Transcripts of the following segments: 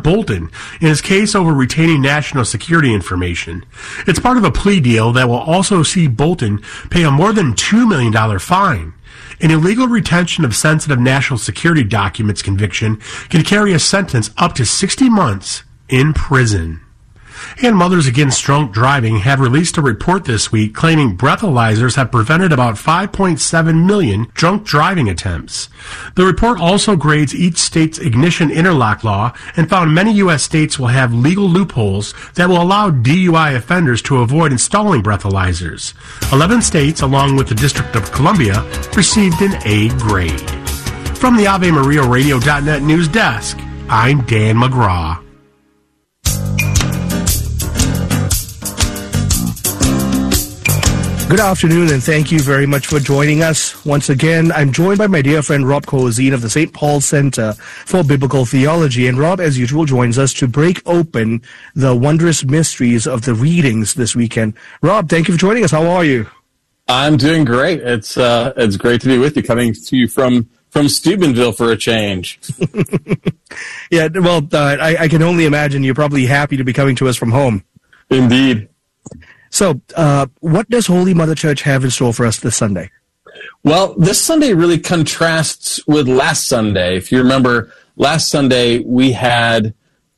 Bolton in his case over retaining national security information. It's part of a plea deal that will also see Bolton pay a more than $2 million fine. An illegal retention of sensitive national security documents conviction can carry a sentence up to 60 months in prison. And Mothers Against Drunk Driving have released a report this week claiming breathalyzers have prevented about 5.7 million drunk driving attempts. The report also grades each state's ignition interlock law and found many U.S. states will have legal loopholes that will allow DUI offenders to avoid installing breathalyzers. 11 states, along with the District of Columbia, received an A grade. From the AveMariaRadio.net news desk, I'm Dan McGraw. Good afternoon, and thank you very much for joining us. Once again, I'm joined by my dear friend Rob Kozine of the St. Paul Center for Biblical Theology. And Rob, as usual, joins us to break open the wondrous mysteries of the readings this weekend. Rob, thank you for joining us. How are you? I'm doing great. It's great to be with you, coming to you from Steubenville for a change. Yeah, well, I can only imagine you're probably happy to be coming to us from home. Indeed. So, what does Holy Mother Church have in store for us this Sunday? Well, this Sunday really contrasts with last Sunday. If you remember, last Sunday we had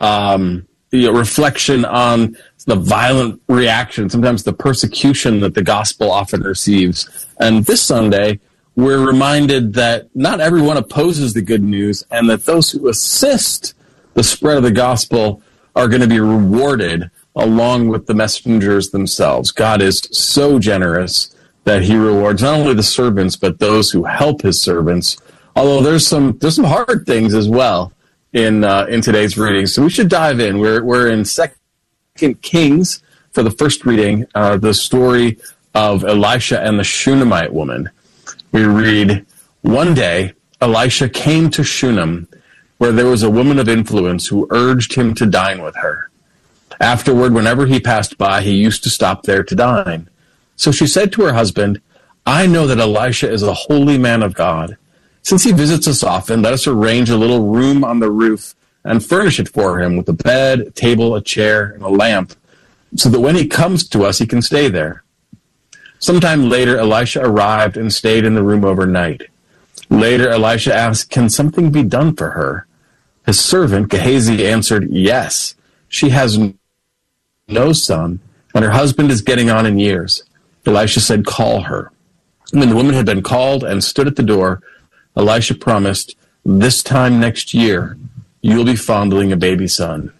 reflection on the violent reaction, sometimes the persecution that the gospel often receives. And this Sunday, we're reminded that not everyone opposes the good news, and that those who assist the spread of the gospel are going to be rewarded along with the messengers themselves. God is so generous that he rewards not only the servants, but those who help his servants. Although there's some hard things as well in today's reading. So we should dive in. We're in 2 Kings for the first reading, the story of Elisha and the Shunammite woman. We read, "One day Elisha came to Shunem, where there was a woman of influence who urged him to dine with her. Afterward, whenever he passed by, he used to stop there to dine. So she said to her husband, 'I know that Elisha is a holy man of God. Since he visits us often, let us arrange a little room on the roof and furnish it for him with a bed, a table, a chair, and a lamp, so that when he comes to us, he can stay there.' Sometime later, Elisha arrived and stayed in the room overnight. Later, Elisha asked, 'Can something be done for her?' His servant, Gehazi, answered, 'Yes. She has no son, and her husband is getting on in years.' Elisha said, 'Call her.' When the woman had been called and stood at the door, Elisha promised, 'This time next year, you'll be fondling a baby son.'"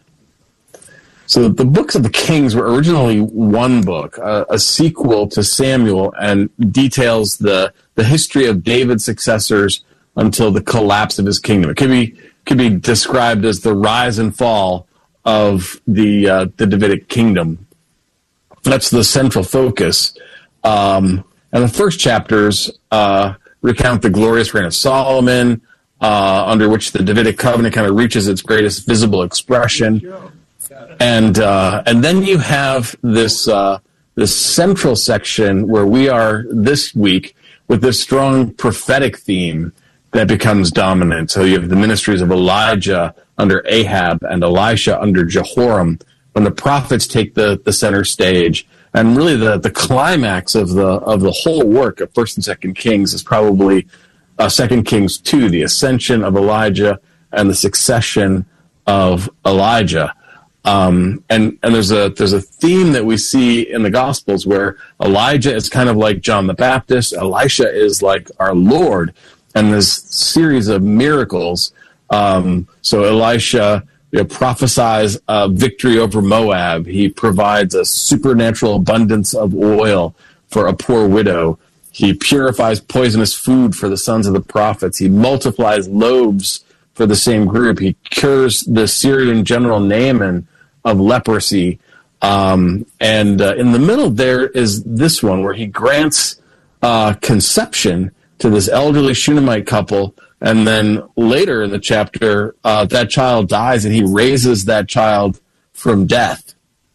So the books of the Kings were originally one book, a sequel to Samuel, and details the history of David's successors until the collapse of his kingdom. It could be described as the rise and fall of the Davidic kingdom. That's the central focus. And the first chapters recount the glorious reign of Solomon, under which the Davidic covenant kind of reaches its greatest visible expression. And then you have this central section where we are this week with this strong prophetic theme that becomes dominant. So you have the ministries of Elijah under Ahab and Elisha under Jehoram, when the prophets take the center stage. And really the climax of the whole work of 1st and 2nd Kings is probably 2 Kings 2, the ascension of Elijah and the succession of Elijah. And there's a theme that we see in the Gospels where Elijah is kind of like John the Baptist, Elisha is like our Lord, and this series of miracles. So Elisha prophesies victory over Moab. He provides a supernatural abundance of oil for a poor widow. He purifies poisonous food for the sons of the prophets. He multiplies loaves for the same group. He cures the Syrian general Naaman of leprosy. And in the middle there is this one where he grants conception to this elderly Shunammite couple. And then later in the chapter, that child dies and he raises that child from death.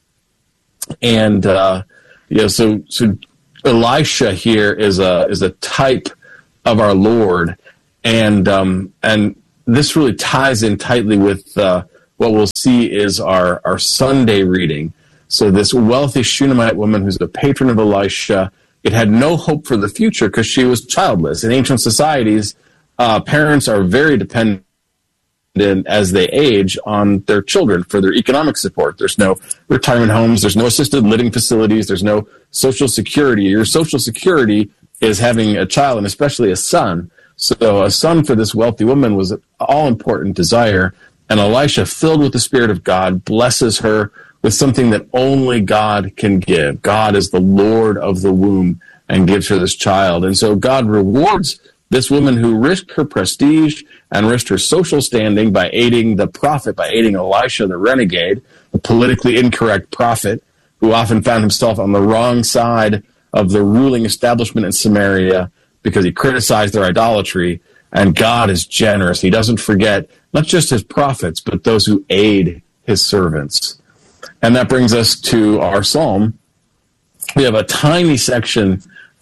And, so Elisha here is a type of our Lord. And this really ties in tightly with what we'll see is our Sunday reading. So this wealthy Shunammite woman who's a patron of Elisha, it had no hope for the future because she was childless. In ancient societies, parents are very dependent as they age on their children for their economic support. There's no retirement homes. There's no assisted living facilities. There's no Social Security. Your Social Security is having a child, and especially a son. So a son for this wealthy woman was an all-important desire. And Elisha, filled with the Spirit of God, blesses her with something that only God can give. God is the Lord of the womb and gives her this child. And so God rewards this woman who risked her prestige and risked her social standing by aiding the prophet, by aiding Elisha, the renegade, the politically incorrect prophet, who often found himself on the wrong side of the ruling establishment in Samaria because he criticized their idolatry. And God is generous. He doesn't forget not just his prophets, but those who aid his servants. And that brings us to our psalm. We have a tiny section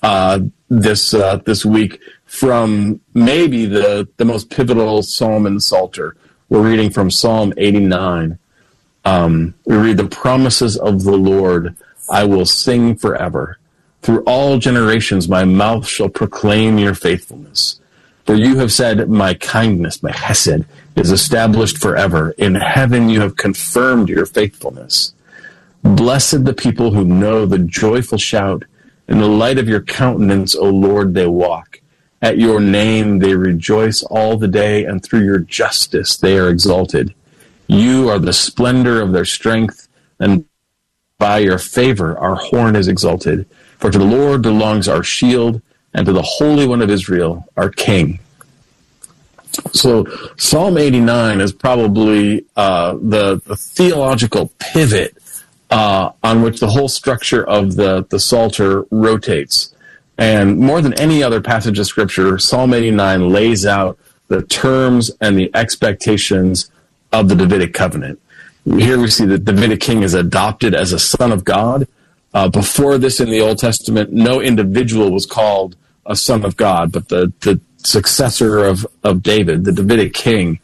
this week from maybe the most pivotal psalm in the Psalter. We're reading from Psalm 89. We read, "The promises of the Lord I will sing forever. Through all generations my mouth shall proclaim your faithfulness. For you have said, my kindness, my chesed, is established forever. In heaven you have confirmed your faithfulness. Blessed the people who know the joyful shout. In the light of your countenance, O Lord, they walk. At your name they rejoice all the day, and through your justice they are exalted. You are the splendor of their strength, and by your favor our horn is exalted. For to the Lord belongs our shield, and to the Holy One of Israel, our King." So Psalm 89 is probably the theological pivot on which the whole structure of the Psalter rotates. And more than any other passage of Scripture, Psalm 89 lays out the terms and the expectations of the Davidic covenant. Here we see that the Davidic king is adopted as a son of God. Before this in the Old Testament, no individual was called a son of God, but the successor of David, the Davidic king,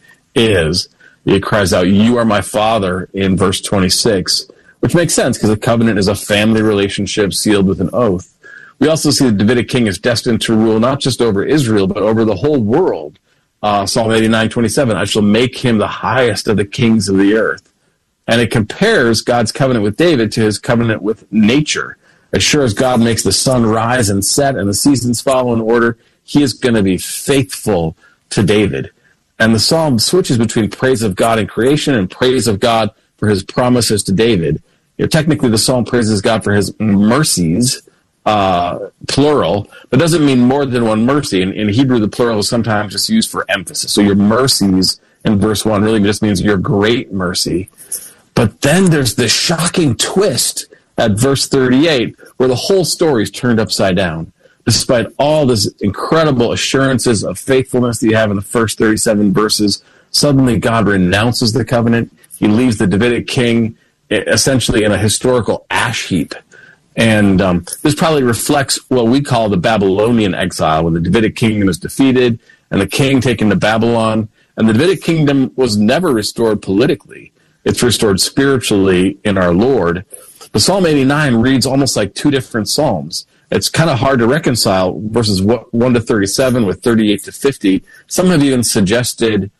he cries out, "You are my father," in verse 26, which makes sense because the covenant is a family relationship sealed with an oath. We also see the Davidic king is destined to rule not just over Israel, but over the whole world. Psalm 89:27, "I shall make him the highest of the kings of the earth." And it compares God's covenant with David to his covenant with nature. As sure as God makes the sun rise and set and the seasons follow in order, he is going to be faithful to David. And the psalm switches between praise of God in creation and praise of God for his promises to David. Technically, the psalm praises God for his mercies, plural, but doesn't mean more than one mercy. In Hebrew, the plural is sometimes just used for emphasis. So your mercies in verse 1 really just means your great mercy. But then there's this shocking twist at verse 38 where the whole story is turned upside down. Despite all this incredible assurances of faithfulness that you have in the first 37 verses, suddenly God renounces the covenant. He leaves the Davidic king essentially in a historical ash heap. And this probably reflects what we call the Babylonian exile, when the Davidic kingdom is defeated and the king taken to Babylon. And the Davidic kingdom was never restored politically. It's restored spiritually in our Lord. But Psalm 89 reads almost like two different psalms. It's kind of hard to reconcile verses 1 to 37 with 38 to 50. Some have even suggested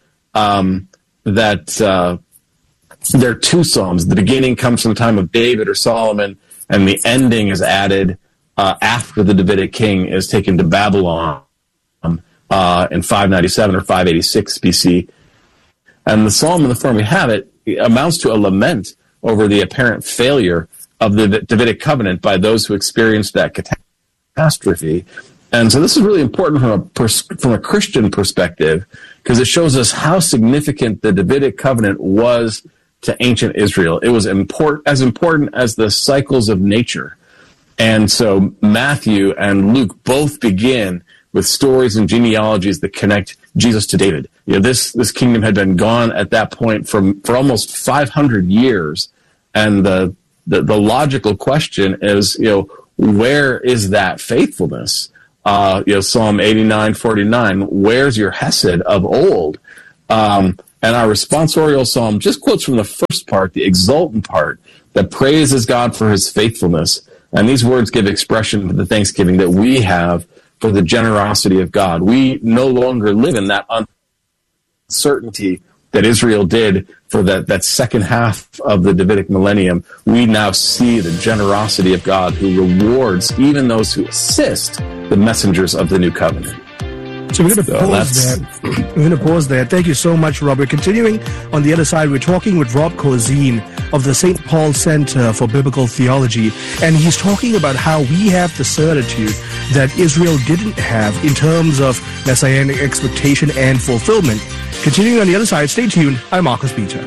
that there are two psalms. The beginning comes from the time of David or Solomon, and the ending is added after the Davidic king is taken to Babylon in 597 or 586 BC. And the psalm in the form we have it amounts to a lament over the apparent failure of the Davidic covenant by those who experienced that catastrophe. And so this is really important from a Christian perspective, because it shows us how significant the Davidic covenant was to ancient Israel. It was as important as the cycles of nature. And so Matthew and Luke both begin with stories and genealogies that connect Jesus to David. This kingdom had been gone at that point for almost 500 years. And the logical question is, where is that faithfulness? Psalm 89:49, where's your hesed of old? And our responsorial psalm just quotes from the first part, the exultant part, that praises God for his faithfulness. And these words give expression to the thanksgiving that we have for the generosity of God. We no longer live in that uncertainty that Israel did for that second half of the Davidic millennium. We now see the generosity of God who rewards even those who assist the messengers of the new covenant. So we're going to pause there. We're going to pause there. Thank you so much, Rob. We're continuing on the other side. We're talking with Rob Corzine of the St. Paul Center for Biblical Theology, and he's talking about how we have the certitude that Israel didn't have in terms of messianic expectation and fulfillment. Continuing on the other side, stay tuned. I'm Marcus Peter.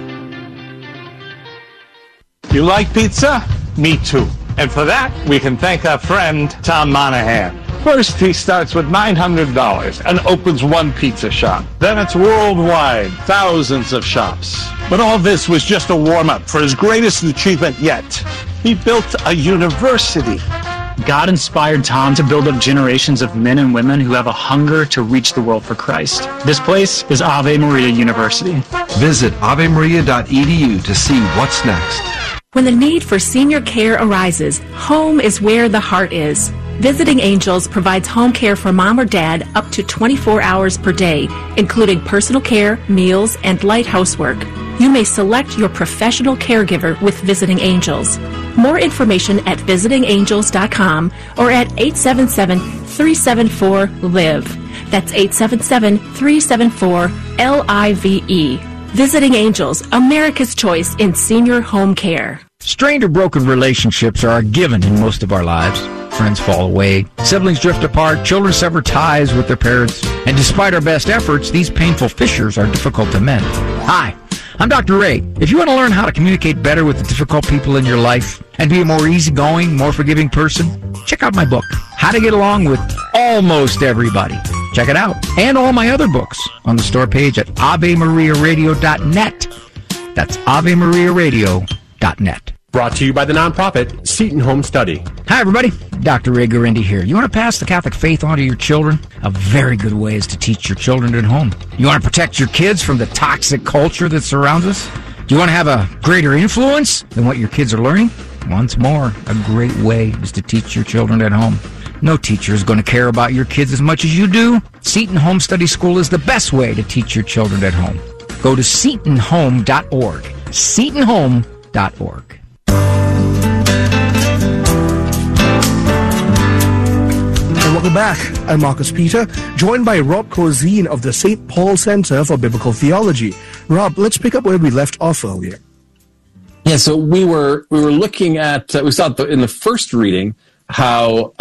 You like pizza? Me too. And for that, we can thank our friend Tom Monahan. First, he starts with $900 and opens one pizza shop. Then it's worldwide, thousands of shops. But all this was just a warm-up for his greatest achievement yet. He built a university. God inspired Tom to build up generations of men and women who have a hunger to reach the world for Christ. This place is Ave Maria University. Visit avemaria.edu to see what's next. When the need for senior care arises, home is where the heart is. Visiting Angels provides home care for mom or dad up to 24 hours per day, including personal care, meals, and light housework. You may select your professional caregiver with Visiting Angels. More information at visitingangels.com or at 877-374-LIVE. That's 877-374-LIVE. Visiting Angels, America's choice in senior home care. Strained or broken relationships are a given in most of our lives. Friends fall away, siblings drift apart, children sever ties with their parents, and despite our best efforts, these painful fissures are difficult to mend. Hi, I'm Dr. Ray. If you want to learn how to communicate better with the difficult people in your life and be a more easygoing, more forgiving person, check out my book, How to Get Along with Almost Everybody. Check it out. And all my other books on the store page at AveMariaRadio.net. That's AveMariaRadio.net. Brought to you by the nonprofit Seton Home Study. Hi, everybody. Dr. Ray Guarendi here. You want to pass the Catholic faith on to your children? A very good way is to teach your children at home. You want to protect your kids from the toxic culture that surrounds us? Do you want to have a greater influence than what your kids are learning? Once more, a great way is to teach your children at home. No teacher is going to care about your kids as much as you do. Seton Home Study School is the best way to teach your children at home. Go to SetonHome.org. SetonHome.org. Welcome back. I'm Marcus Peter, joined by Rob Corzine of the St. Paul Center for Biblical Theology. Rob, let's pick up where we left off earlier. Yeah, so we were looking at we saw in the first reading how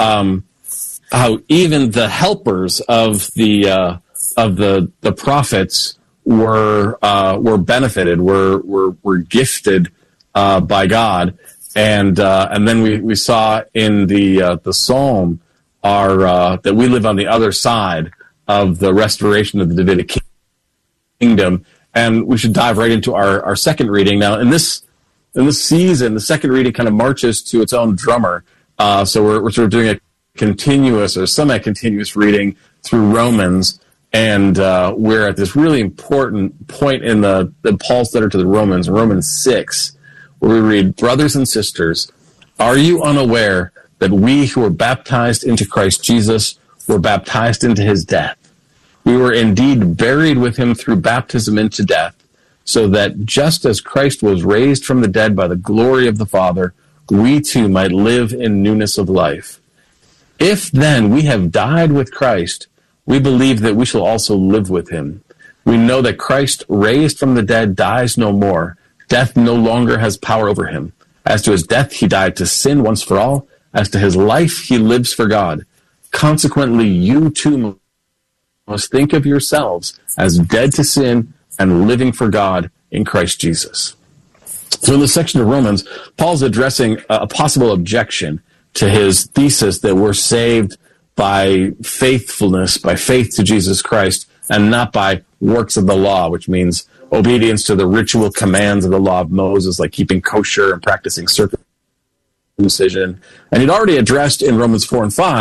even the helpers of the prophets were benefited, were gifted by God, and then we saw in the psalm that we live on the other side of the restoration of the Davidic kingdom, and we should dive right into our second reading. Now, in this season, the second reading kind of marches to its own drummer. So we're sort of doing a continuous or semi-continuous reading through Romans, and we're at this really important point in the Paul's letter to the Romans, Romans 6, where we read, "Brothers and sisters, are you unaware that we who were baptized into Christ Jesus were baptized into his death? We were indeed buried with him through baptism into death, so that just as Christ was raised from the dead by the glory of the Father, we too might live in newness of life. If then we have died with Christ, we believe that we shall also live with him. We know that Christ, raised from the dead, dies no more. Death no longer has power over him. As to his death, he died to sin once for all. As to his life, he lives for God. Consequently, you too must think of yourselves as dead to sin and living for God in Christ Jesus." So in this section of Romans, Paul's addressing a possible objection to his thesis that we're saved by faithfulness, by faith to Jesus Christ, and not by works of the law, which means obedience to the ritual commands of the law of Moses, like keeping kosher and practicing circumcision. And he'd already addressed in Romans 4 and 5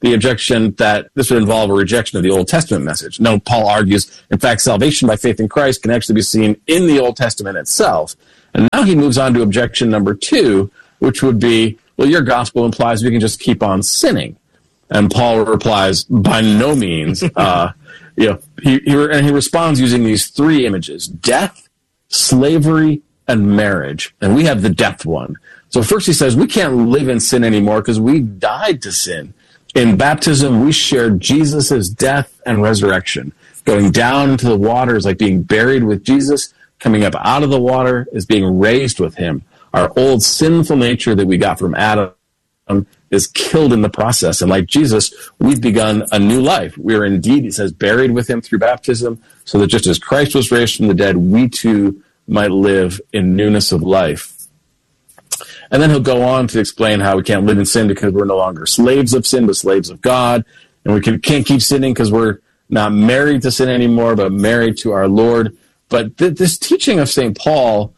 the objection that this would involve a rejection of the Old Testament message. No, Paul argues, in fact, salvation by faith in Christ can actually be seen in the Old Testament itself. And now he moves on to objection number 2, which would be, well, your gospel implies we can just keep on sinning. And Paul replies, by no means. He responds using these 3 images: death, slavery, and marriage. And we have the death one. So first he says we can't live in sin anymore because we died to sin. In baptism, we shared Jesus' death and resurrection. Going down into the water is like being buried with Jesus. Coming up out of the water is being raised with him. Our old sinful nature that we got from Adam is killed in the process. And like Jesus, we've begun a new life. We are indeed, it says, buried with him through baptism, so that just as Christ was raised from the dead, we too might live in newness of life. And then he'll go on to explain how we can't live in sin because we're no longer slaves of sin, but slaves of God. And we can't keep sinning because we're not married to sin anymore, but married to our Lord. But this teaching of St. Paul,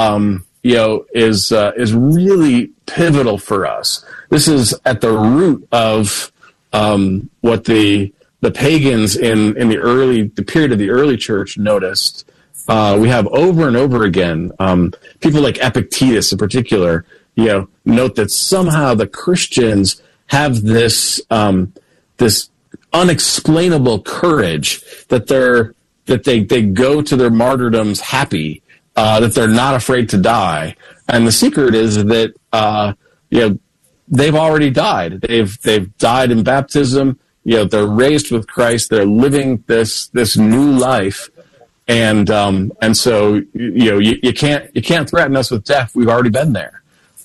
is really pivotal for us. This is at the root of what the pagans in the period of the early church noticed. We have over and over again people like Epictetus in particular, note that somehow the Christians have this this unexplainable courage that they go to their martyrdoms happy, that they're not afraid to die. And the secret is that they've already died. They've died in baptism. They're raised with Christ. They're living this new life. And so you can't threaten us with death. We've already been there.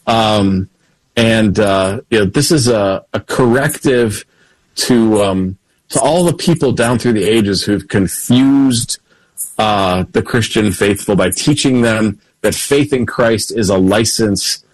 This is a corrective to all the people down through the ages who've confused the Christian faithful by teaching them that faith in Christ is a license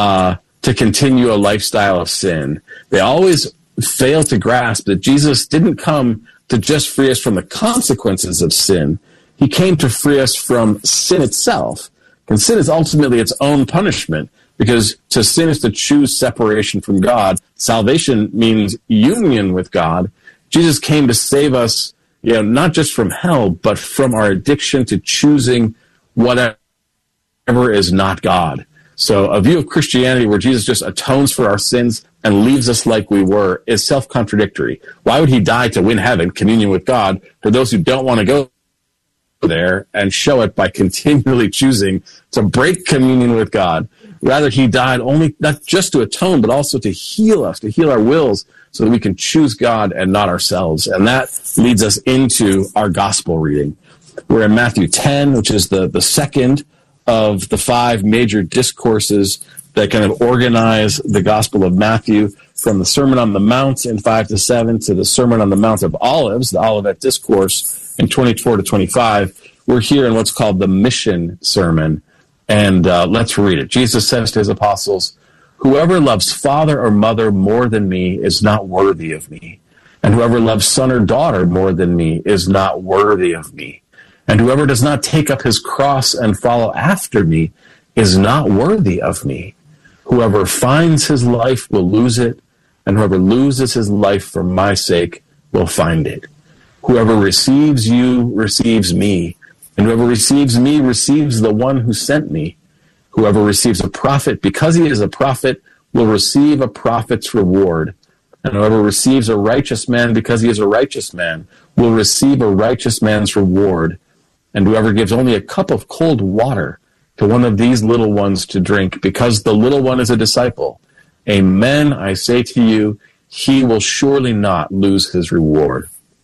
to continue a lifestyle of sin. They always fail to grasp that Jesus didn't come to just free us from the consequences of sin. He came to free us from sin itself. And sin is ultimately its own punishment, because to sin is to choose separation from God. Salvation means union with God. Jesus came to save us, not just from hell, but from our addiction to choosing whatever is not God. So a view of Christianity where Jesus just atones for our sins and leaves us like we were is self-contradictory. Why would he die to win heaven, communion with God, for those who don't want to go there and show it by continually choosing to break communion with God? Rather, he died only not just to atone, but also to heal us, to heal our wills, so that we can choose God and not ourselves. And that leads us into our gospel reading. We're in Matthew 10, which is the second of the 5 major discourses that kind of organize the Gospel of Matthew, from the Sermon on the Mount in 5-7 to the Sermon on the Mount of Olives, the Olivet Discourse, in 24-25. We're here in what's called the Mission Sermon. And let's read it. Jesus says to his apostles, "Whoever loves father or mother more than me is not worthy of me. And whoever loves son or daughter more than me is not worthy of me. And whoever does not take up his cross and follow after me is not worthy of me. Whoever finds his life will lose it, and whoever loses his life for my sake will find it. Whoever receives you receives me, and whoever receives me receives the one who sent me. Whoever receives a prophet because he is a prophet will receive a prophet's reward. And whoever receives a righteous man because he is a righteous man will receive a righteous man's reward. And whoever gives only a cup of cold water to one of these little ones to drink, because the little one is a disciple, amen, I say to you, he will surely not lose his reward."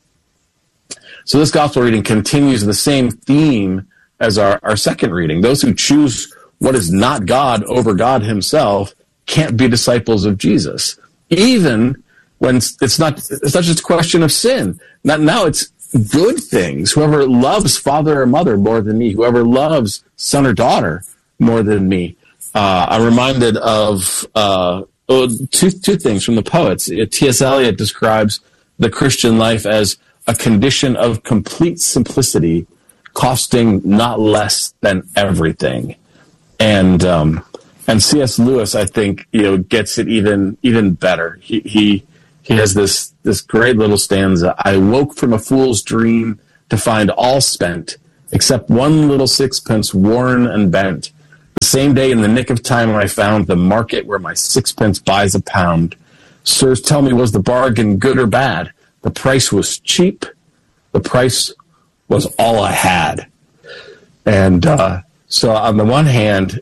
So this gospel reading continues the same theme as our second reading. Those who choose what is not God over God himself can't be disciples of Jesus, even when it's not just a question of sin. Now it's good things. Whoever loves father or mother more than me, whoever loves son or daughter more than me. I'm reminded of two things from the poets. T.S. Eliot describes the Christian life as a condition of complete simplicity, costing not less than everything. And C.S. Lewis, I think, gets it even better. He he has this great little stanza. I woke from a fool's dream to find all spent, except one little sixpence worn and bent. The same day in the nick of time when I found the market where my sixpence buys a pound. Sirs, tell me, was the bargain good or bad? The price was cheap. The price was all I had. And so on the one hand,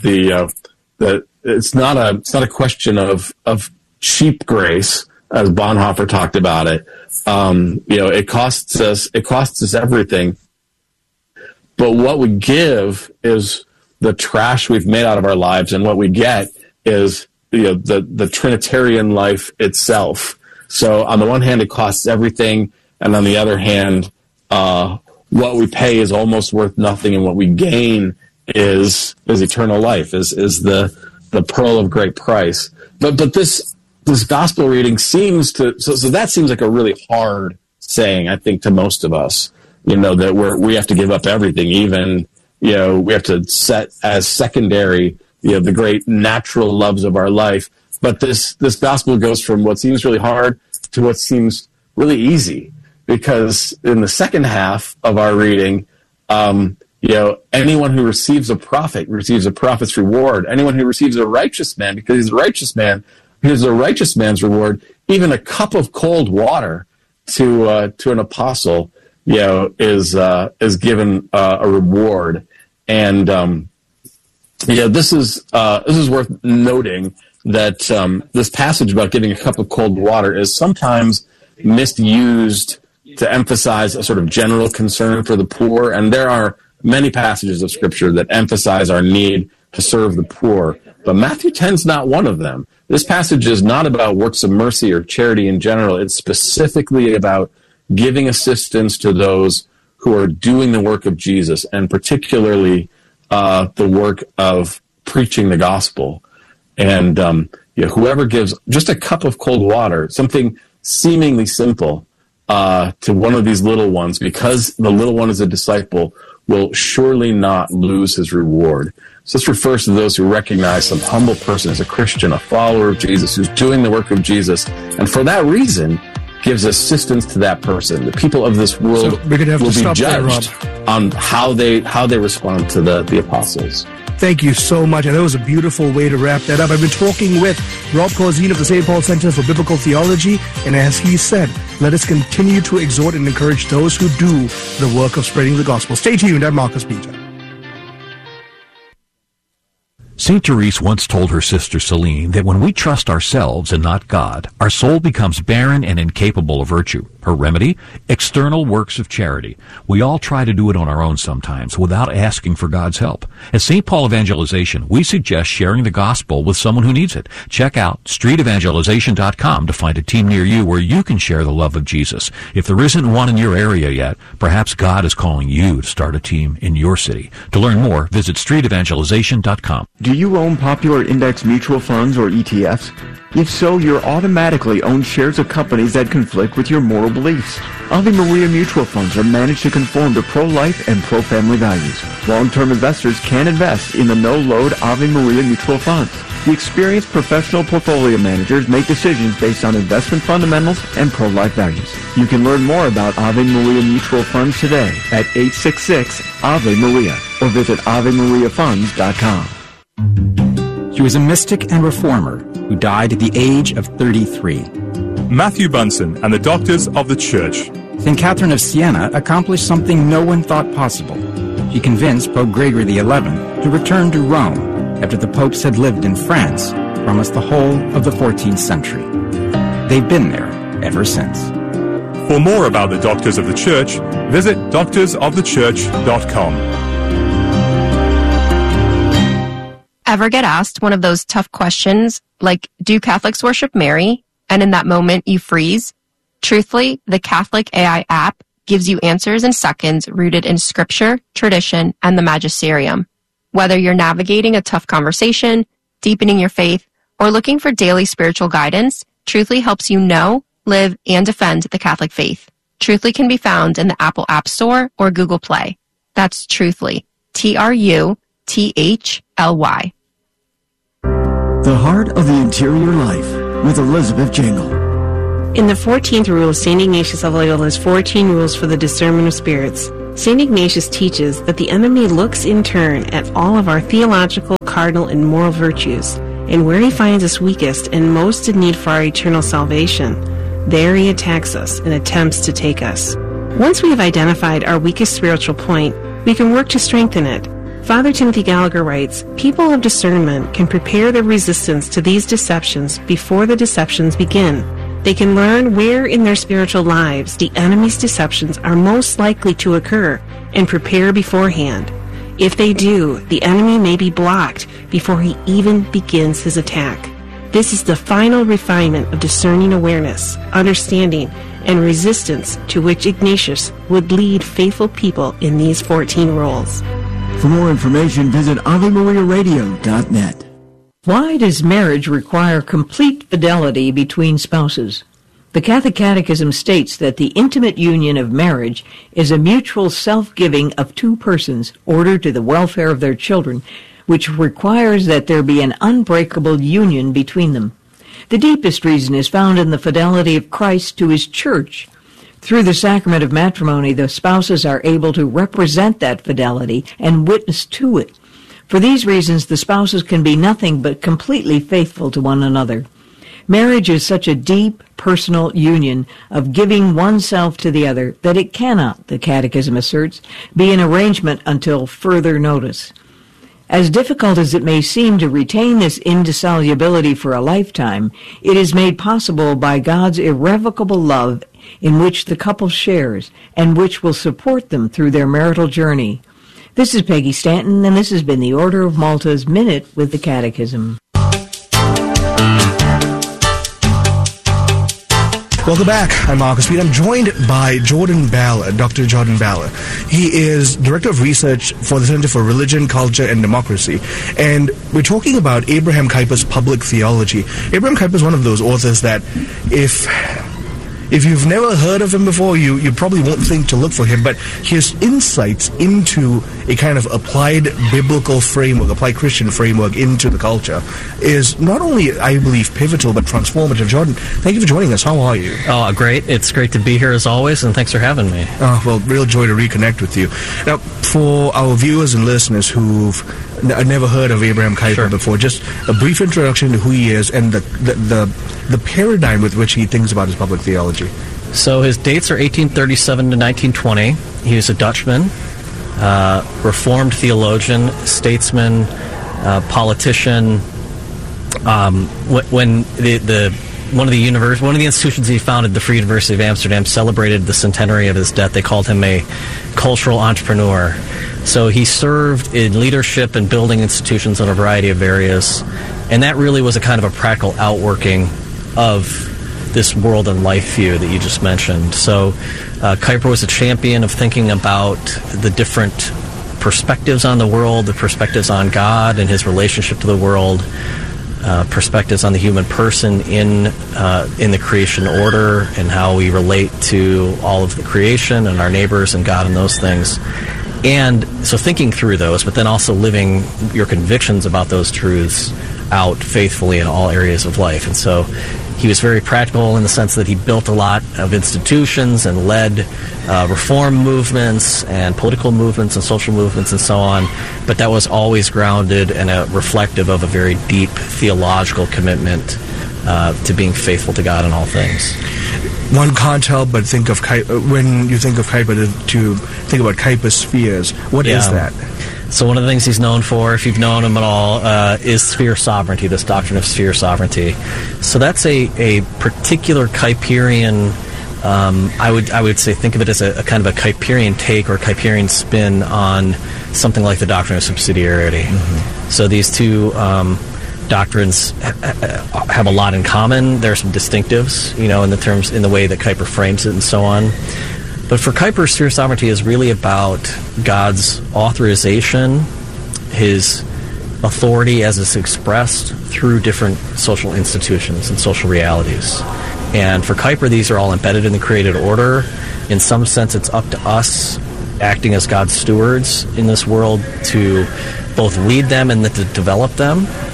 it's not a question of cheap grace, as Bonhoeffer talked about it. It costs us everything. But what we give is the trash we've made out of our lives, and what we get is the Trinitarian life itself. So on the one hand, it costs everything, and on the other hand, what we pay is almost worth nothing, and what we gain is eternal life, is the pearl of great price. But this gospel reading seems to so that seems like a really hard saying, I think, to most of us. That we have to give up everything, even we have to set as secondary the great natural loves of our life. But this gospel goes from what seems really hard to what seems really easy, because in the second half of our reading, anyone who receives a prophet receives a prophet's reward. Anyone who receives a righteous man, because he's a righteous man, here's a righteous man's reward. Even a cup of cold water to an apostle, is given a reward. And this is worth noting that this passage about giving a cup of cold water is sometimes misused to emphasize a sort of general concern for the poor, and there are many passages of Scripture that emphasize our need to serve the poor. But Matthew 10 is not one of them. This passage is not about works of mercy or charity in general. It's specifically about giving assistance to those who are doing the work of Jesus, and particularly the work of preaching the gospel. And whoever gives just a cup of cold water, something seemingly simple, to one of these little ones, because the little one is a disciple, will surely not lose his reward. So this refers to those who recognize some humble person as a Christian, a follower of Jesus, who's doing the work of Jesus, and for that reason gives assistance to that person. The people of this world will be judged on how they respond to the apostles. Thank you so much. And that was a beautiful way to wrap that up. I've been talking with Rob Corzine of the St. Paul Center for Biblical Theology. And as he said, let us continue to exhort and encourage those who do the work of spreading the gospel. Stay tuned. I'm Marcus Peter. St. Therese once told her sister Celine that when we trust ourselves and not God, our soul becomes barren and incapable of virtue. Her remedy? External works of charity. We all try to do it on our own sometimes without asking for God's help. At St. Paul Evangelization, we suggest sharing the gospel with someone who needs it. Check out streetevangelization.com to find a team near you where you can share the love of Jesus. If there isn't one in your area yet, perhaps God is calling you to start a team in your city. To learn more, visit streetevangelization.com. Do you own popular index mutual funds or ETFs? If so, you're automatically own shares of companies that conflict with your moral beliefs. Ave Maria mutual funds are managed to conform to pro-life and pro-family values. Long-term investors can invest in the no-load Ave Maria mutual funds. The experienced professional portfolio managers make decisions based on investment fundamentals and pro-life values. You can learn more about Ave Maria mutual funds today at 866-AVE-MARIA or visit AveMariaFunds.com. He was a mystic and reformer who died at the age of 33. Matthew Bunson and the Doctors of the Church. St. Catherine of Siena accomplished something no one thought possible. She convinced Pope Gregory XI to return to Rome after the popes had lived in France for almost the whole of the 14th century. They've been there ever since. For more about the Doctors of the Church, visit doctorsofthechurch.com. Ever get asked one of those tough questions like, do Catholics worship Mary? And in that moment you freeze? Truthfully, the Catholic AI app gives you answers in seconds rooted in scripture, tradition, and the magisterium. Whether you're navigating a tough conversation, deepening your faith, or looking for daily spiritual guidance, Truthfully helps you know, live, and defend the Catholic faith. Truthfully can be found in the Apple App Store or Google Play. That's Truthfully. Truthly. The Heart of the Interior Life with Elizabeth Jingle. In the 14th rule of St. Ignatius of Loyola is 14 rules for the discernment of spirits. St. Ignatius teaches that the enemy looks in turn at all of our theological, cardinal, and moral virtues, and where he finds us weakest and most in need for our eternal salvation, there he attacks us and attempts to take us. Once we have identified our weakest spiritual point, we can work to strengthen it. Father Timothy Gallagher writes, people of discernment can prepare their resistance to these deceptions before the deceptions begin. They can learn where in their spiritual lives the enemy's deceptions are most likely to occur and prepare beforehand. If they do, the enemy may be blocked before he even begins his attack. This is the final refinement of discerning awareness, understanding, and resistance to which Ignatius would lead faithful people in these 14 rules. For more information, visit AveMariaRadio.net. Why does marriage require complete fidelity between spouses? The Catholic Catechism states that the intimate union of marriage is a mutual self-giving of two persons ordered to the welfare of their children, which requires that there be an unbreakable union between them. The deepest reason is found in the fidelity of Christ to his church. Through the sacrament of matrimony, the spouses are able to represent that fidelity and witness to it. For these reasons, the spouses can be nothing but completely faithful to one another. Marriage is such a deep, personal union of giving oneself to the other that it cannot, the Catechism asserts, be an arrangement until further notice. As difficult as it may seem to retain this indissolubility for a lifetime, it is made possible by God's irrevocable love in which the couple shares and which will support them through their marital journey. This is Peggy Stanton, and this has been the Order of Malta's Minute with the Catechism. Welcome back. I'm Marcus Speed. I'm joined by Jordan Ballard, Dr. Jordan Ballard. He is Director of Research for the Center for Religion, Culture, and Democracy. And we're talking about Abraham Kuyper's public theology. Abraham Kuyper is one of those authors that if you've never heard of him before, you probably won't think to look for him, but his insights into a kind of applied biblical framework, applied Christian framework into the culture is not only, I believe, pivotal, but transformative. Jordan, thank you for joining us. How are you? Oh, great. It's great to be here as always, and thanks for having me. Oh, well, real joy to reconnect with you. Now, for our viewers and listeners who've never heard of Abraham Kuyper before, just a brief introduction to who he is and the paradigm with which he thinks about his public theology. So his dates are 1837 to 1920. He was a Dutchman, Reformed theologian, statesman, politician. When one of the institutions he founded, the Free University of Amsterdam, celebrated the centenary of his death, they called him a cultural entrepreneur. So he served in leadership and building institutions in a variety of areas, and that really was a kind of a practical outworking of this world and life view that you just mentioned. So Kuyper was a champion of thinking about the different perspectives on the world, the perspectives on God and his relationship to the world, perspectives on the human person in the creation order and how we relate to all of the creation and our neighbors and God and those things. And so thinking through those, but then also living your convictions about those truths out faithfully in all areas of life. And so he was very practical in the sense that he built a lot of institutions and led reform movements and political movements and social movements and so on, but that was always grounded and reflective of a very deep theological commitment to being faithful to God in all things. One can't help but think of Kuyper, when you think of Kuyper, to think about Kuyper's spheres. What is that? So one of the things he's known for, if you've known him at all, is sphere sovereignty, this doctrine of sphere sovereignty. So that's a particular Kuyperian, I would say think of it as a kind of a Kuyperian take or Kuyperian spin on something like the doctrine of subsidiarity. Mm-hmm. So these two doctrines have a lot in common. There are some distinctives, in the way that Kuyper frames it and so on. But for Kuyper, sphere sovereignty is really about God's authorization, his authority as it's expressed through different social institutions and social realities. And for Kuyper, these are all embedded in the created order. In some sense, it's up to us, acting as God's stewards in this world, to both lead them and to develop them.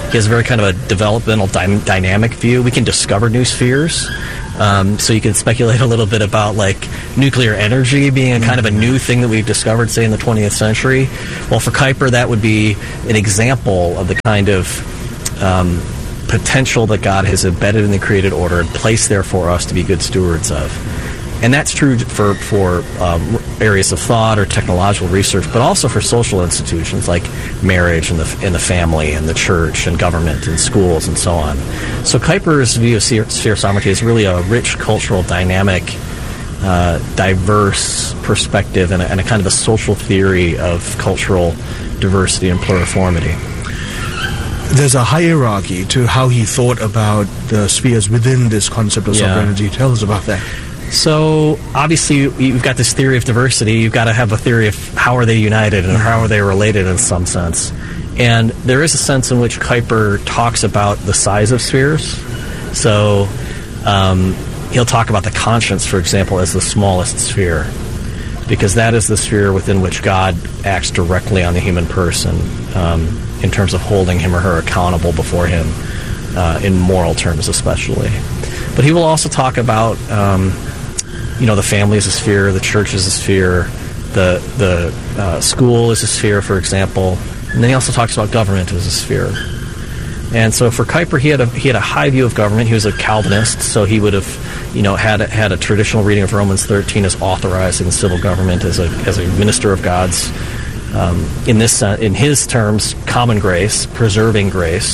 He has a very kind of a developmental dynamic view. We can discover new spheres. So you can speculate a little bit about like nuclear energy being a kind of a new thing that we've discovered, say, in the 20th century. Well, for Kuyper, that would be an example of the kind of potential that God has embedded in the created order and placed there for us to be good stewards of. And that's true for areas of thought or technological research, but also for social institutions like marriage and the family and the church and government and schools and so on. So Kuyper's view of sphere sovereignty is really a rich cultural, dynamic, diverse perspective and a kind of a social theory of cultural diversity and pluriformity. There's a hierarchy to how he thought about the spheres within this concept of sovereignty. Tell us about that. So, obviously, you've got this theory of diversity. You've got to have a theory of how are they united and how are they related in some sense. And there is a sense in which Kuyper talks about the size of spheres. So, he'll talk about the conscience, for example, as the smallest sphere, because that is the sphere within which God acts directly on the human person in terms of holding him or her accountable before him, in moral terms especially. But he will also talk about the family is a sphere, the church is a sphere, the school is a sphere, for example, and then he also talks about government as a sphere. And so for Kuyper, he had a high view of government. He was a Calvinist, so he would have had a traditional reading of Romans 13 as authorizing civil government as a minister of God's, in his terms, common grace, preserving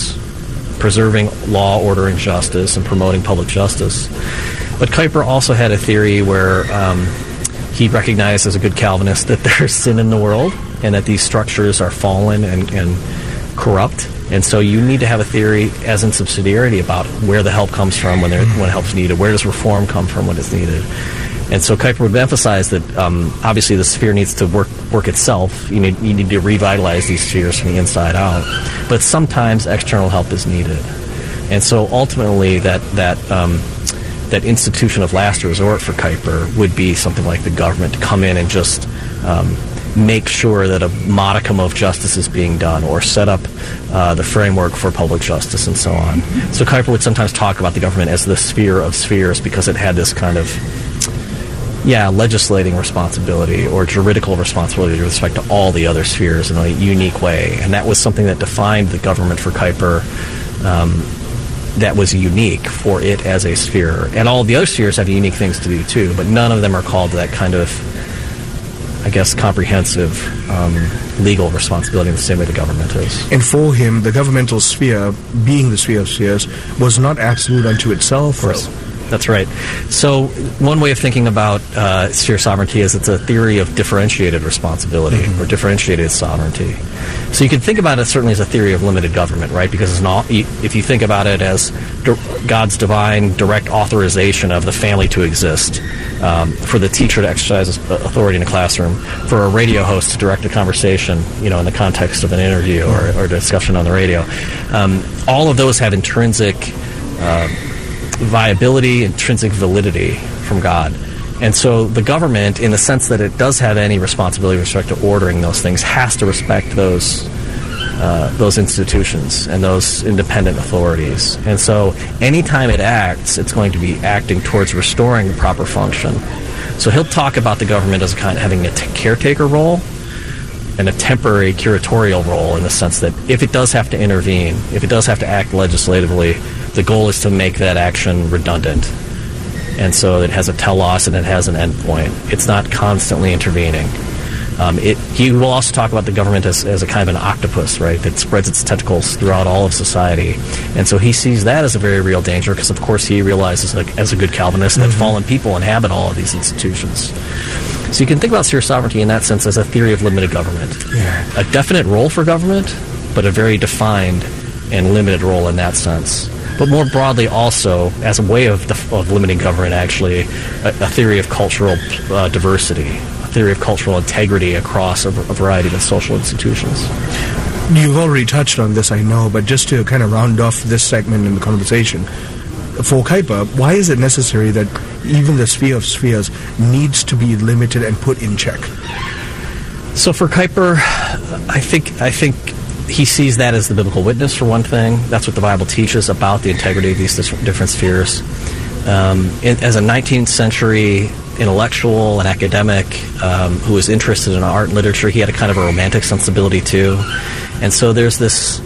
law, order, and justice, and promoting public justice. But Kuyper also had a theory where he recognized as a good Calvinist that there's sin in the world and that these structures are fallen and corrupt. And so you need to have a theory, as in subsidiarity, about where the help comes from when help's needed. Where does reform come from when it's needed? And so Kuyper would emphasize that obviously the sphere needs to work itself. You need to revitalize these spheres from the inside out. But sometimes external help is needed. And so ultimately that institution of last resort for Kuyper would be something like the government to come in and just make sure that a modicum of justice is being done, or set up the framework for public justice and so on. So Kuyper would sometimes talk about the government as the sphere of spheres because it had this kind of legislating responsibility or juridical responsibility with respect to all the other spheres in a unique way. And that was something that defined the government for Kuyper, that was unique for it as a sphere. And all the other spheres have unique things to do too, but none of them are called to that kind of, I guess, comprehensive legal responsibility in the same way the government is. And for him, the governmental sphere, being the sphere of spheres, was not absolute unto itself. That's right. So one way of thinking about sphere sovereignty is it's a theory of differentiated responsibility or differentiated sovereignty. So you can think about it certainly as a theory of limited government, right? Because it's not, if you think about it as God's divine direct authorization of the family to exist, for the teacher to exercise authority in a classroom, for a radio host to direct a conversation, in the context of an interview or discussion on the radio, all of those have intrinsic viability, intrinsic validity from God. And so the government, in the sense that it does have any responsibility with respect to ordering those things, has to respect those institutions and those independent authorities. And so anytime it acts, it's going to be acting towards restoring the proper function. So he'll talk about the government as kind of having a caretaker role and a temporary curatorial role, in the sense that if it does have to intervene, if it does have to act legislatively, the goal is to make that action redundant. And so it has a telos and it has an endpoint. It's not constantly intervening. He will also talk about the government as a kind of an octopus, right, that spreads its tentacles throughout all of society. And so he sees that as a very real danger, because of course he realizes, as a good Calvinist, that fallen people inhabit all of these institutions. So you can think about sphere sovereignty in that sense as a theory of limited government. A definite role for government, but a very defined and limited role in that sense. But more broadly also, as a way of limiting government, actually, a theory of cultural diversity, a theory of cultural integrity across a variety of social institutions. You've already touched on this, I know, but just to kind of round off this segment in the conversation, for Kuyper, why is it necessary that even the sphere of spheres needs to be limited and put in check? So for Kuyper, I think he sees that as the biblical witness, for one thing. That's what the Bible teaches about the integrity of these different spheres. As a 19th century intellectual and academic who was interested in art and literature, he had a kind of a romantic sensibility too. And so there's this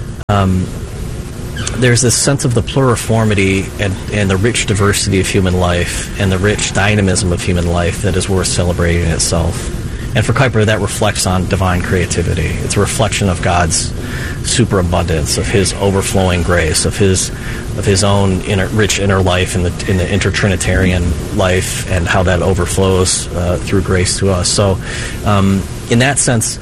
sense of the pluriformity and the rich diversity of human life and the rich dynamism of human life that is worth celebrating in itself. And for Kuyper, that reflects on divine creativity. It's a reflection of God's superabundance, of His overflowing grace, of His own rich inner life in the intertrinitarian life, and how that overflows through grace to us. So, in that sense,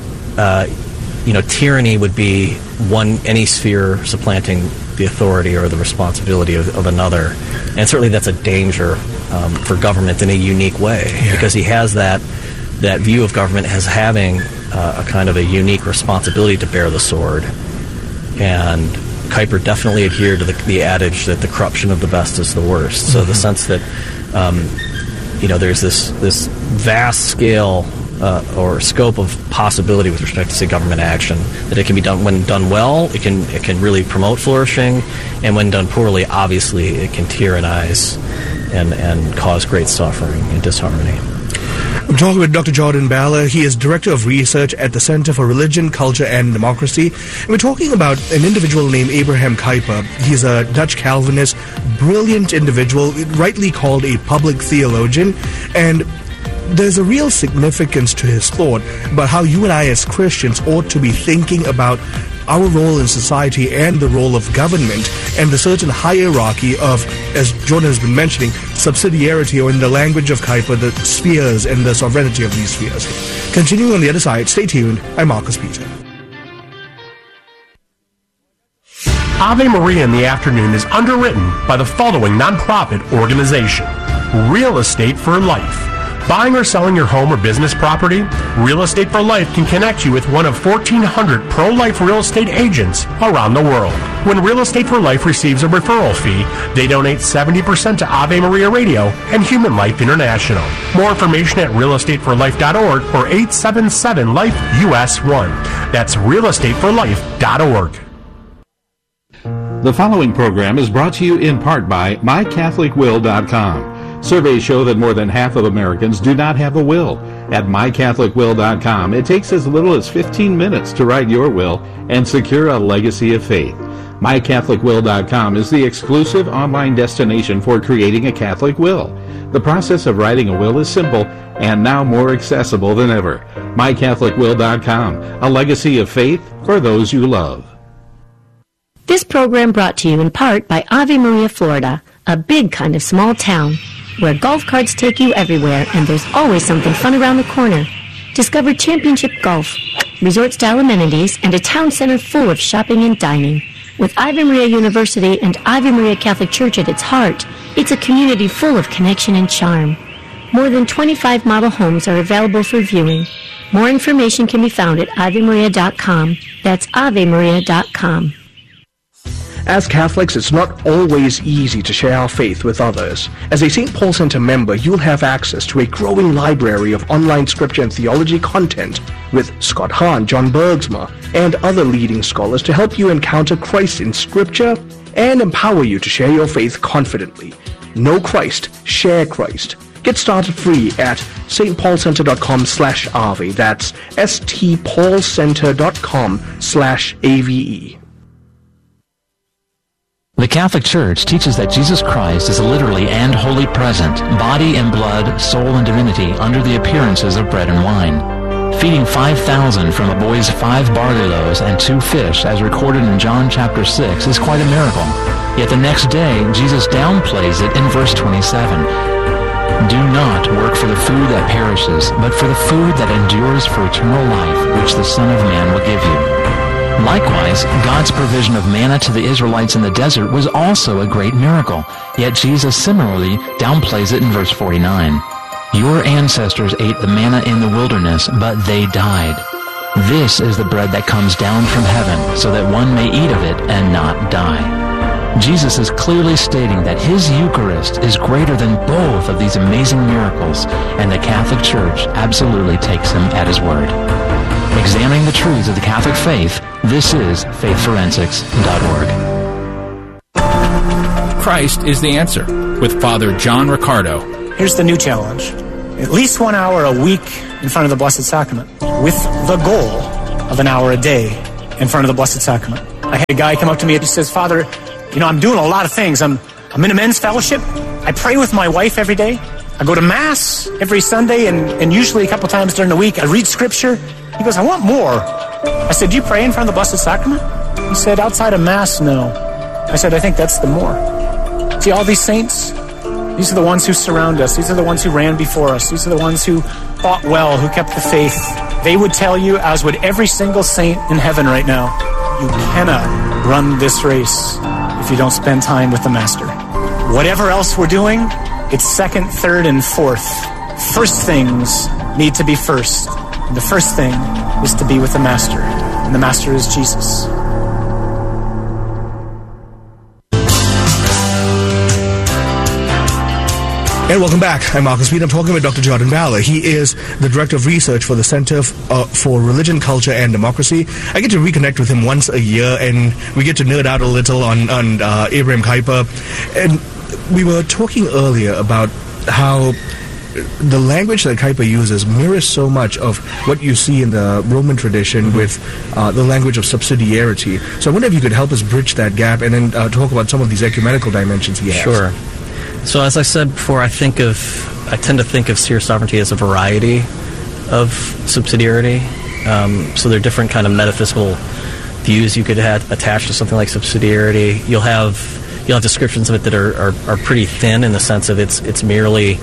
tyranny would be any sphere supplanting the authority or the responsibility of another, and certainly that's a danger for government in a unique way, because he has that view of government as having a kind of a unique responsibility to bear the sword. And Kuyper definitely adhered to the adage that the corruption of the best is the worst. So the sense that there's this vast scale or scope of possibility with respect to, say, government action, that it can be done when done well, it can really promote flourishing, and when done poorly, obviously it can tyrannize and cause great suffering and disharmony. I'm talking with Dr. Jordan Ballard. He is Director of Research at the Center for Religion, Culture and Democracy. And we're talking about an individual named Abraham Kuyper. He's a Dutch Calvinist, brilliant individual, rightly called a public theologian. And there's a real significance to his thought about how you and I as Christians ought to be thinking about our role in society and the role of government and the certain hierarchy of, as Jordan has been mentioning, subsidiarity, or in the language of Kuyper, the spheres and the sovereignty of these spheres. Continuing on the other side, stay tuned. I'm Marcus Peter. Ave Maria in the Afternoon is underwritten by the following nonprofit organization: Real Estate for Life. Buying or selling your home or business property? Real Estate for Life can connect you with one of 1,400 pro-life real estate agents around the world. When Real Estate for Life receives a referral fee, they donate 70% to Ave Maria Radio and Human Life International. More information at realestateforlife.org or 877-LIFE-US1. That's realestateforlife.org. The following program is brought to you in part by MyCatholicWill.com. Surveys show that more than half of Americans do not have a will. At MyCatholicWill.com, it takes as little as 15 minutes to write your will and secure a legacy of faith. MyCatholicWill.com is the exclusive online destination for creating a Catholic will. The process of writing a will is simple and now more accessible than ever. MyCatholicWill.com, a legacy of faith for those you love. This program brought to you in part by Ave Maria, Florida, a big kind of small town where golf carts take you everywhere and there's always something fun around the corner. Discover championship golf, resort-style amenities, and a town center full of shopping and dining. With Ave Maria University and Ave Maria Catholic Church at its heart, it's a community full of connection and charm. More than 25 model homes are available for viewing. More information can be found at AveMaria.com. That's AveMaria.com. As Catholics, it's not always easy to share our faith with others. As a St. Paul Center member, you'll have access to a growing library of online scripture and theology content with Scott Hahn, John Bergsma, and other leading scholars to help you encounter Christ in scripture and empower you to share your faith confidently. Know Christ, share Christ. Get started free at stpaulcenter.com/Ave. That's stpaulcenter.com/AVE. The Catholic Church teaches that Jesus Christ is literally and wholly present, body and blood, soul and divinity, under the appearances of bread and wine. Feeding 5,000 from a boy's 5 barley loaves and 2 fish, as recorded in John chapter 6, is quite a miracle. Yet the next day, Jesus downplays it in verse 27. Do not work for the food that perishes, but for the food that endures for eternal life, which the Son of Man will give you. Likewise, God's provision of manna to the Israelites in the desert was also a great miracle, yet Jesus similarly downplays it in verse 49. Your ancestors ate the manna in the wilderness, but they died. This is the bread that comes down from heaven, so that one may eat of it and not die. Jesus is clearly stating that his Eucharist is greater than both of these amazing miracles, and the Catholic Church absolutely takes him at his word. Examining the truths of the Catholic faith, this is faithforensics.org. Christ is the answer with Father John Riccardo. Here's the new challenge. At least 1 hour a week in front of the Blessed Sacrament, with the goal of an hour a day in front of the Blessed Sacrament. I had a guy come up to me and he says, Father, I'm doing a lot of things. I'm in a men's fellowship. I pray with my wife every day. I go to Mass every Sunday and usually a couple times during the week. I read Scripture. He goes, I want more. I said, do you pray in front of the Blessed Sacrament? He said, outside of Mass, no. I said, I think that's the more. See, all these saints, these are the ones who surround us. These are the ones who ran before us. These are the ones who fought well, who kept the faith. They would tell you, as would every single saint in heaven right now, you cannot run this race if you don't spend time with the Master. Whatever else we're doing, it's second, third, and fourth. First things need to be first. And the first thing is to be with the Master. And the Master is Jesus. And welcome back. I'm Marcus Reed. I'm talking with Dr. Jordan Ballard. He is the Director of Research for the Center for Religion, Culture, and Democracy. I get to reconnect with him once a year, and we get to nerd out a little on Abraham Kuyper. And we were talking earlier about how the language that Kuyper uses mirrors so much of what you see in the Roman tradition with the language of subsidiarity. So I wonder if you could help us bridge that gap and then talk about some of these ecumenical dimensions he has. Sure. So as I said before, I tend to think of seer sovereignty as a variety of subsidiarity. So there are different kind of metaphysical views you could have attached to something like subsidiarity. You'll have descriptions of it that are pretty thin in the sense of it's merely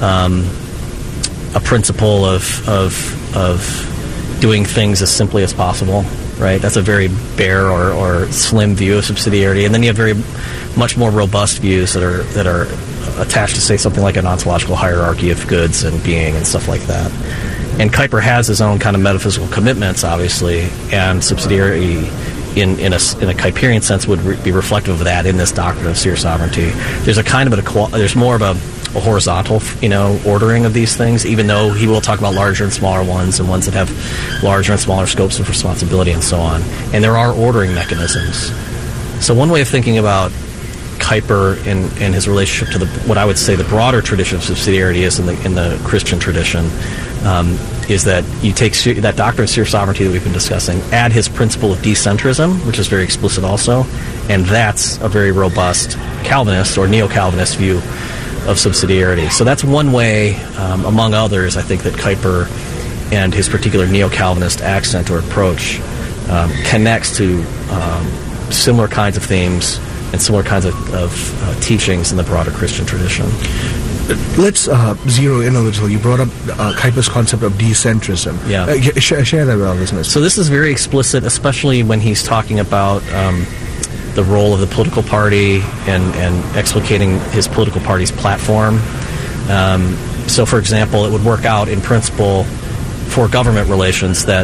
a principle of doing things as simply as possible. Right, that's a very bare or slim view of subsidiarity, and then you have much more robust views that are attached to, say, something like an ontological hierarchy of goods and being and stuff like that. And Kuyper has his own kind of metaphysical commitments, obviously, and subsidiarity in a Kuyperian sense would be reflective of that in this doctrine of seer sovereignty. There's a kind of there's more of a horizontal, ordering of these things, even though he will talk about larger and smaller ones and ones that have larger and smaller scopes of responsibility and so on. And there are ordering mechanisms. So one way of thinking about Kuyper and his relationship to what I would say the broader tradition of subsidiarity is in the Christian tradition is that you take that doctrine of seer sovereignty that we've been discussing, add his principle of decentrism, which is very explicit also, and that's a very robust Calvinist or neo-Calvinist view of subsidiarity. So that's one way, among others, I think that Kuyper and his particular neo-Calvinist accent or approach connects to similar kinds of themes and similar kinds of teachings in the broader Christian tradition. Let's zero in a little. You brought up Kuyper's concept of decentrism. Yeah. Share that with our listeners. So this is very explicit, especially when he's talking about the role of the political party and explicating his political party's platform. So, for example, it would work out in principle for government relations that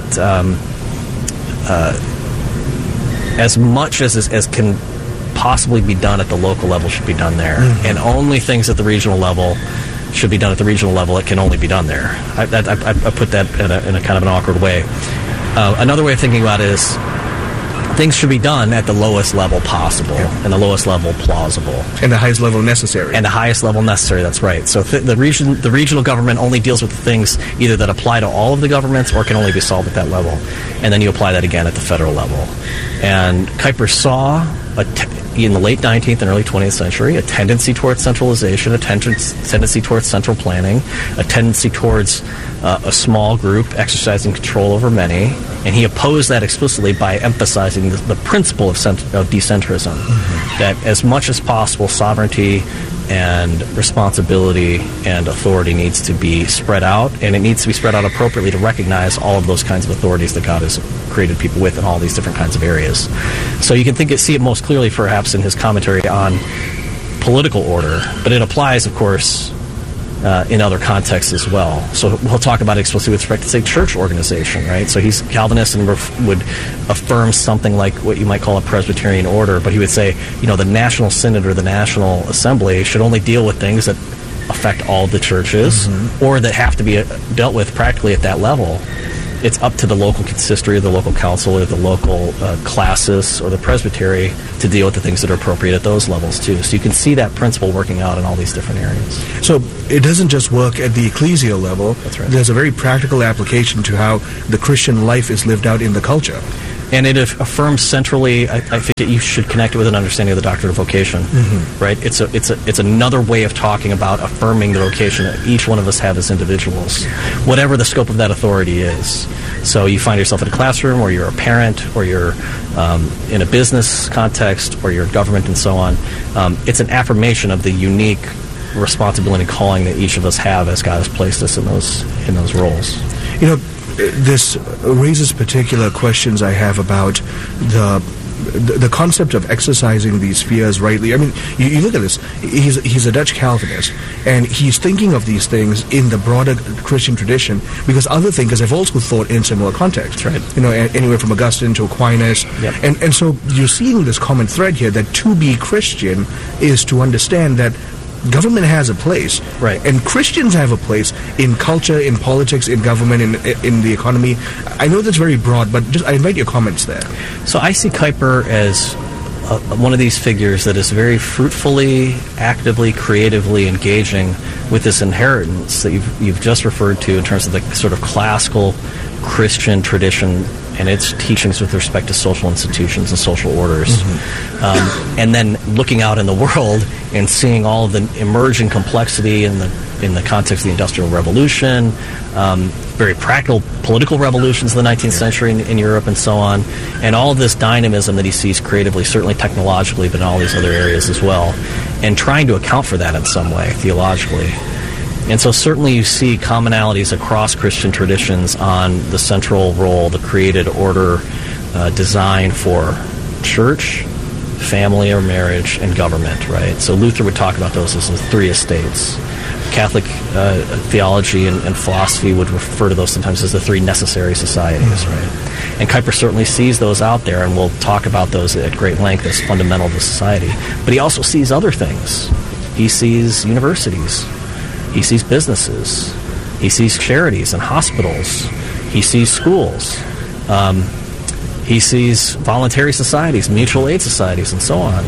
as much as can possibly be done at the local level should be done there, and only things at the regional level should be done at the regional level. It can only be done there. I put that in a kind of an awkward way. Another way of thinking about it is things should be done at the lowest level possible, and the lowest level plausible, and the highest level necessary. And the highest level necessary. That's right. So the regional government only deals with the things either that apply to all of the governments or can only be solved at that level, and then you apply that again at the federal level. And Kuyper saw in the late 19th and early 20th century a tendency towards centralization, a tendency towards central planning, a tendency towards a small group exercising control over many, and he opposed that explicitly by emphasizing the principle of decentrism, that as much as possible sovereignty and responsibility and authority needs to be spread out, and it needs to be spread out appropriately to recognize all of those kinds of authorities that God has created people with in all these different kinds of areas. So you can see it most clearly perhaps in his commentary on political order, but it applies, of course, in other contexts as well. So we'll talk about it explicitly with respect to, say, church organization, right? So he's Calvinist and would affirm something like what you might call a Presbyterian order, but he would say, the National Synod or the National Assembly should only deal with things that affect all the churches or that have to be dealt with practically at that level. it's up to the local consistory or the local council or the local classis or the presbytery to deal with the things that are appropriate at those levels too. So you can see that principle working out in all these different areas. So it doesn't just work at the ecclesial level. That's right. There's a very practical application to how the Christian life is lived out in the culture. And it affirms centrally, I think that you should connect it with an understanding of the doctrine of vocation, right? It's another way of talking about affirming the vocation that each one of us have as individuals, whatever the scope of that authority is. So you find yourself in a classroom, or you're a parent, or you're in a business context, or you're government and so on. It's an affirmation of the unique responsibility and calling that each of us have as God has placed us in those roles. You know, this raises particular questions I have about the concept of exercising these spheres rightly. I mean, you look at this. He's a Dutch Calvinist, and he's thinking of these things in the broader Christian tradition, because other thinkers have also thought in similar contexts. Right. You know, anywhere from Augustine to Aquinas. Yep. And so you're seeing this common thread here that to be Christian is to understand that government has a place, right, and Christians have a place in culture, in politics, in government, in the economy. I know that's very broad, but I invite your comments there. So I see Kuyper as one of these figures that is very fruitfully, actively, creatively engaging with this inheritance that you've just referred to in terms of the sort of classical Christian tradition and its teachings with respect to social institutions and social orders. And then looking out in the world and seeing all of the emerging complexity in the context of the Industrial Revolution, very practical political revolutions in the 19th century in Europe and so on, and all of this dynamism that he sees creatively, certainly technologically, but in all these other areas as well, and trying to account for that in some way, theologically. And so certainly you see commonalities across Christian traditions on the central role, the created order designed for church, family or marriage, and government, right? So Luther would talk about those as the three estates. Catholic theology and philosophy would refer to those sometimes as the three necessary societies, right? And Kuyper certainly sees those out there, and we'll talk about those at great length as fundamental to society. But he also sees other things. He sees universities. He sees businesses. He sees charities and hospitals. He sees schools. He sees voluntary societies, mutual aid societies, and so on.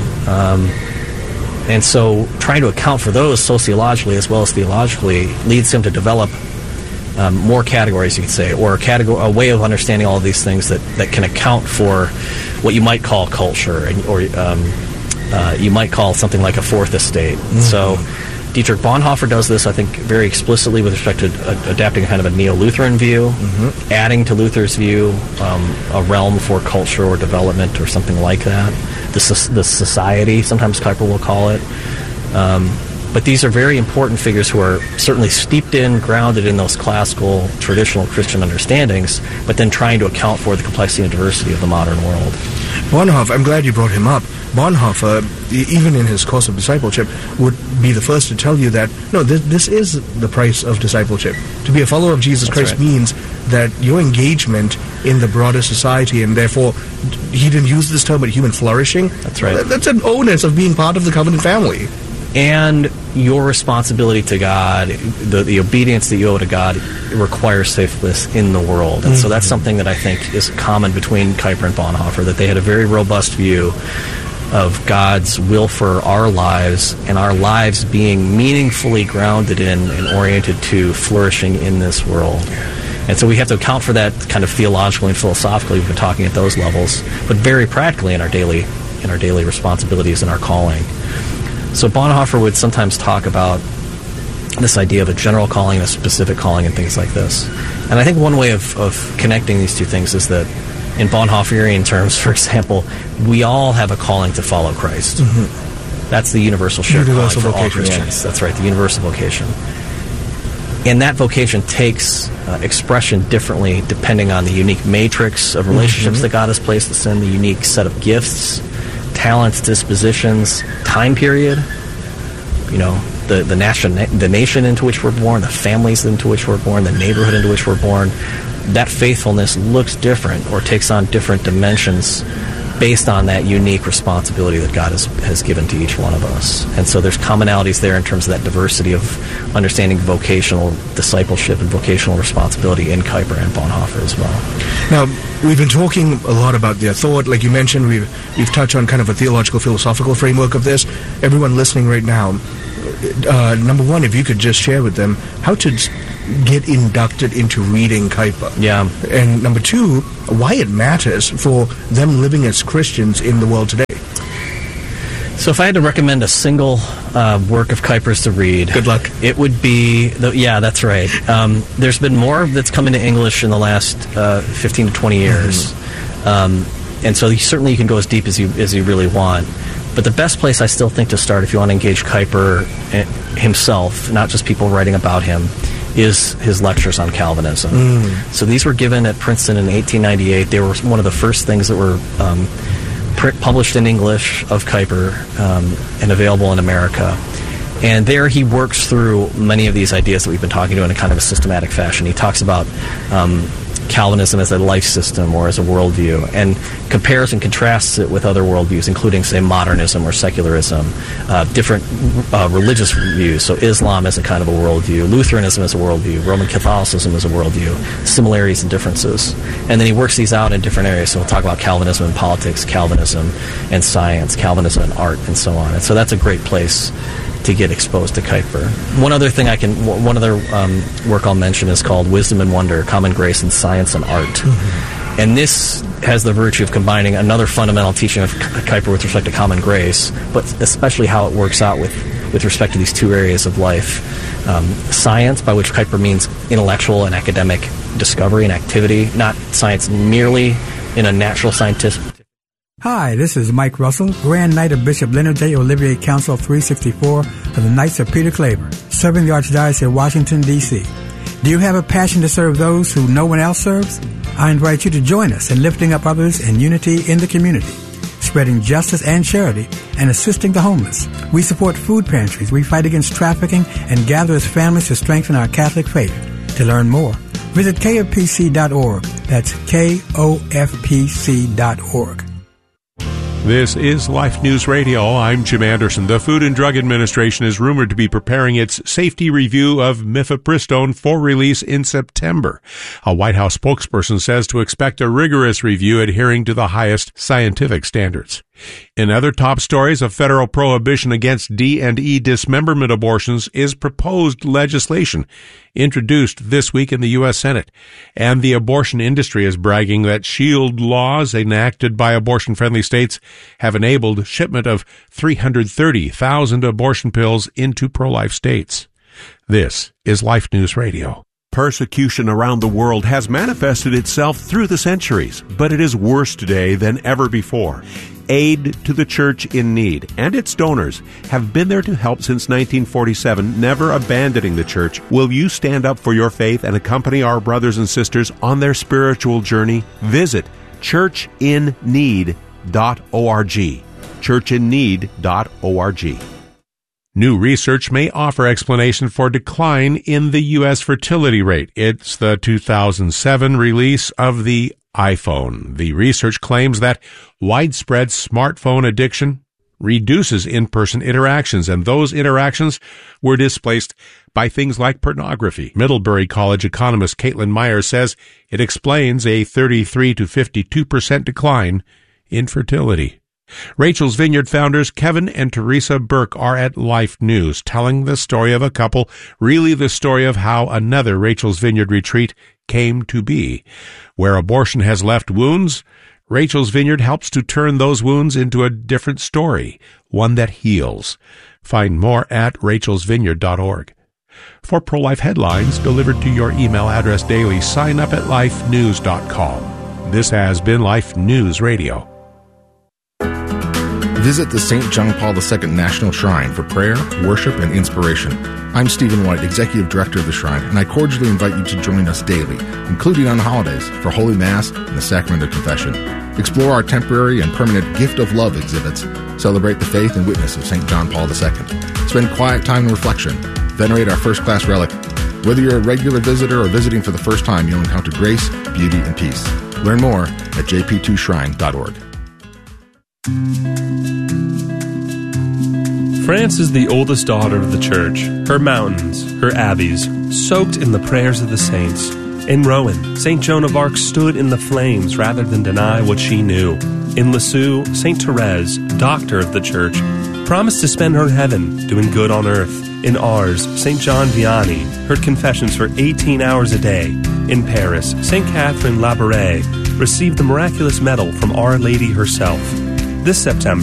And so trying to account for those sociologically as well as theologically leads him to develop more categories, you could say, or a way of understanding all of these things that can account for what you might call culture, or you might call something like a fourth estate. So Dietrich Bonhoeffer does this, I think, very explicitly with respect to adapting kind of a neo-Lutheran view, adding to Luther's view a realm for culture or development or something like that. The society, sometimes Kuyper will call it. But these are very important figures who are certainly steeped in, grounded in those classical, traditional Christian understandings, but then trying to account for the complexity and diversity of the modern world. Bonhoeffer, I'm glad you brought him up. Bonhoeffer, even in his course of discipleship, would be the first to tell you that, no, this is the price of discipleship. To be a follower of Jesus Christ means that your engagement in the broader society, and therefore, he didn't use this term, but human flourishing. That's right. That's an onus of being part of the covenant family. And your responsibility to God, the obedience that you owe to God, requires faithfulness in the world. And so that's something that I think is common between Kuyper and Bonhoeffer, that they had a very robust view of God's will for our lives, and our lives being meaningfully grounded in and oriented to flourishing in this world. And so we have to account for that kind of theologically and philosophically. We've been talking at those levels, but very practically in our daily responsibilities and our calling. So Bonhoeffer would sometimes talk about this idea of a general calling, a specific calling, and things like this. And I think one way of connecting these two things is that in Bonhoefferian terms, for example, we all have a calling to follow Christ. That's the universal shared calling for all Christians. That's right, the universal vocation. And that vocation takes expression differently depending on the unique matrix of relationships that God has placed us in, the unique set of gifts, talents, dispositions, time period, the nation into which we're born, the families into which we're born, the neighborhood into which we're born. That faithfulness looks different or takes on different dimensions based on that unique responsibility that God has given to each one of us. And so there's commonalities there in terms of that diversity of understanding vocational discipleship and vocational responsibility in Kuyper and Bonhoeffer as well. Now, we've been talking a lot about their thought. Like you mentioned, we've touched on kind of a theological, philosophical framework of this. Everyone listening right now, number one, if you could just share with them how to get inducted into reading Kuyper. Yeah. And number two, why it matters for them living as Christians in the world today. So if I had to recommend a single work of Kuyper's to read, good luck. It would be, yeah, that's right. There's been more that's come into English in the last 15 to 20 years. And so certainly you can go as deep as you really want. But the best place I still think to start if you want to engage Kuyper himself, not just people writing about him, is his lectures on Calvinism. So these were given at Princeton in 1898. They were one of the first things that were published in English of Kuyper and available in America. And there he works through many of these ideas that we've been talking to in a kind of a systematic fashion. He talks about Calvinism as a life system or as a worldview, and compares and contrasts it with other worldviews, including, say, modernism or secularism, different religious views. So Islam as a kind of a worldview, Lutheranism as a worldview, Roman Catholicism as a worldview, similarities and differences. And then he works these out in different areas. So we'll talk about Calvinism and politics, Calvinism and science, Calvinism and art, and so on. And so that's a great place to get exposed to Kuyper. One other work I'll mention is called Wisdom and Wonder, Common Grace in Science and Art. And this has the virtue of combining another fundamental teaching of Kuyper with respect to common grace, but especially how it works out with respect to these two areas of life. Science, by which Kuyper means intellectual and academic discovery and activity, not science merely in a natural scientific. Hi, this is Mike Russell, Grand Knight of Bishop Leonard J. Olivier Council 364 of the Knights of Peter Claver, serving the Archdiocese of Washington, D.C. Do you have a passion to serve those who no one else serves? I invite you to join us in lifting up others in unity in the community, spreading justice and charity, and assisting the homeless. We support food pantries, we fight against trafficking, and gather as families to strengthen our Catholic faith. To learn more, visit kofpc.org. That's kofpc.org. This is Life News Radio. I'm Jim Anderson. The Food and Drug Administration is rumored to be preparing its safety review of mifepristone for release in September. A White House spokesperson says to expect a rigorous review adhering to the highest scientific standards. In other top stories, a federal prohibition against D&E dismemberment abortions is proposed legislation introduced this week in the U.S. Senate. And the abortion industry is bragging that shield laws enacted by abortion-friendly states have enabled shipment of 330,000 abortion pills into pro-life states. This is Life News Radio. Persecution around the world has manifested itself through the centuries, but it is worse today than ever before. Aid to the Church in Need and its donors have been there to help since 1947, never abandoning the Church. Will you stand up for your faith and accompany our brothers and sisters on their spiritual journey? Visit churchinneed.org. churchinneed.org. New research may offer explanation for decline in the U.S. fertility rate. It's the 2007 release of the iPhone. The research claims that widespread smartphone addiction reduces in-person interactions, and those interactions were displaced by things like pornography. Middlebury College economist Caitlin Meyer says it explains a 33 to 52% decline in fertility. Rachel's Vineyard founders Kevin and Teresa Burke are at Life News, telling the story of a couple, really the story of how another Rachel's Vineyard retreat came to be. Where abortion has left wounds, Rachel's Vineyard helps to turn those wounds into a different story, one that heals. Find more at rachelsvineyard.org. For pro-life headlines delivered to your email address daily, sign up at lifenews.com. This has been Life News Radio. Visit the St. John Paul II National Shrine for prayer, worship, and inspiration. I'm Stephen White, Executive Director of the Shrine, and I cordially invite you to join us daily, including on holidays, for Holy Mass and the Sacrament of Confession. Explore our temporary and permanent Gift of Love exhibits. Celebrate the faith and witness of St. John Paul II. Spend quiet time in reflection. Venerate our first-class relic. Whether you're a regular visitor or visiting for the first time, you'll encounter grace, beauty, and peace. Learn more at jp2shrine.org. France is the oldest daughter of the Church, her mountains, her abbeys, soaked in the prayers of the saints. In Rouen, St. Joan of Arc stood in the flames rather than deny what she knew. In Lisieux, St. Therese, doctor of the Church, promised to spend her heaven doing good on earth. In Ars, St. John Vianney heard confessions for 18 hours a day. In Paris, St. Catherine Labouré received the miraculous medal from Our Lady herself. This September,